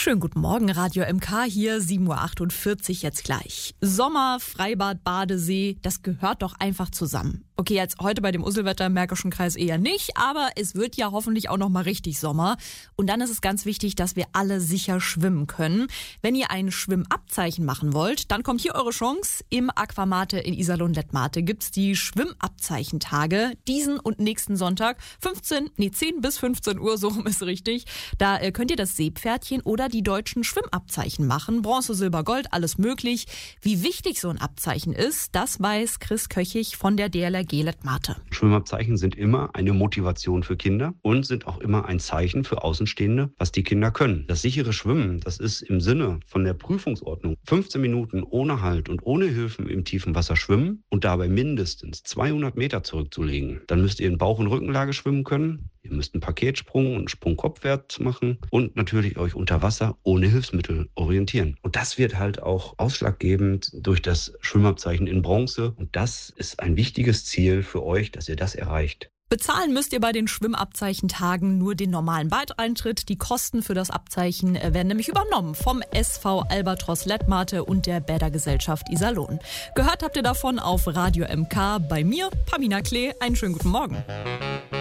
Schönen guten Morgen, Radio MK hier, 7.48 Uhr jetzt gleich. Sommer, Freibad, Badesee, das gehört doch einfach zusammen. Okay, jetzt heute bei dem Usselwetter im Märkischen Kreis eher nicht, aber es wird ja hoffentlich auch noch mal richtig Sommer. Und dann ist es ganz wichtig, dass wir alle sicher schwimmen können. Wenn ihr ein Schwimmabzeichen machen wollt, dann kommt hier eure Chance. Im Aquamate in Iserlohn-Lettmate gibt's die Schwimmabzeichentage. Diesen und nächsten Sonntag, 10 bis 15 Uhr, so rum ist richtig. Da könnt ihr das Seepferdchen oder die deutschen Schwimmabzeichen machen. Bronze, Silber, Gold, alles möglich. Wie wichtig so ein Abzeichen ist, das weiß Chris Köchig von der DLRG Lettmate. Schwimmabzeichen sind immer eine Motivation für Kinder und sind auch immer ein Zeichen für Außenstehende, was die Kinder können. Das sichere Schwimmen, das ist im Sinne von der Prüfungsordnung 15 Minuten ohne Halt und ohne Hilfen im tiefen Wasser schwimmen und dabei mindestens 200 Meter zurückzulegen. Dann müsst ihr in Bauch- und Rückenlage schwimmen können. Ihr müsst einen Paketsprung und einen Sprung kopfwärts machen und natürlich euch unter Wasser ohne Hilfsmittel orientieren. Und das wird halt auch ausschlaggebend durch das Schwimmabzeichen in Bronze. Und das ist ein wichtiges Ziel für euch, dass ihr das erreicht. Bezahlen müsst ihr bei den Schwimmabzeichentagen nur den normalen Beiteintritt. Die Kosten für das Abzeichen werden nämlich übernommen vom SV Albatros Lettmate und der Bädergesellschaft Iserlohn. Gehört habt ihr davon auf Radio MK bei mir, Pamina Klee. Einen schönen guten Morgen.